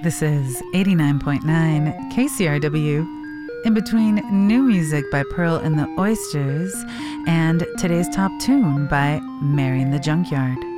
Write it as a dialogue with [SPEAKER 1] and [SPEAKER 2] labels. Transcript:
[SPEAKER 1] This is 89.9 KCRW, in between new music by Pearl and the Oysters and today's top tune by Mary in the Junkyard.